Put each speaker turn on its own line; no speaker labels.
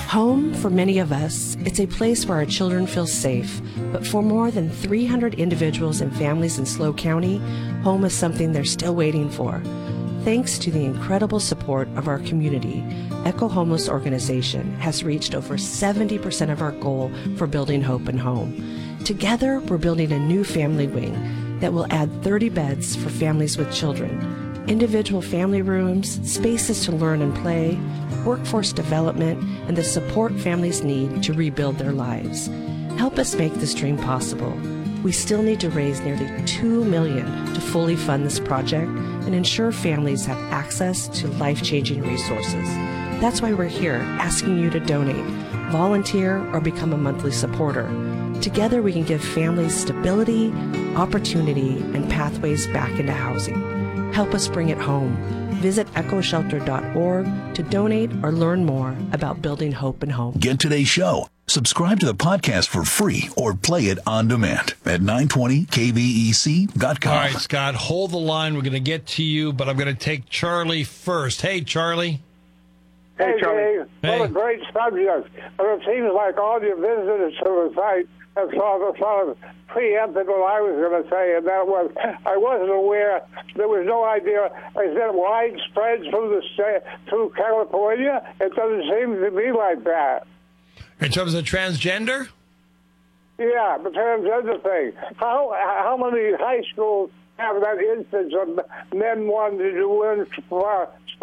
Home, for many of us, it's a place where our children feel safe. But for more than 300 individuals and families in SLO County, home is something they're still waiting for. Thanks to the incredible support of our community, Echo Homeless Organization has reached over 70% of our goal for building hope and home. Together, we're building a new family wing that will add 30 beds for families with children, individual family rooms, spaces to learn and play, workforce development, and the support families need to rebuild their lives. Help us make this dream possible. We still need to raise nearly $2 million to fully fund this project and ensure families have access to life-changing resources. That's why we're here asking you to donate, volunteer, or become a monthly supporter. Together we can give families stability, opportunity, and pathways back into housing. Help us bring it home. Visit echoshelter.org to donate or learn more about building hope and home.
Get today's show. Subscribe to the podcast for free or play it on demand at 920kvec.com.
All right, Scott, hold the line. We're going to get to you, but I'm going to take Charlie first. Hey, Charlie.
Hey,
Charlie.
What a great subject. But it seems like all your visitors to the site have sort of preempted what I was going to say, and that was I wasn't aware. There was no idea. Is that widespread through California? It doesn't seem to be like that.
In terms of transgender?
Yeah, the transgender thing. How many high schools have that instance of men wanting to do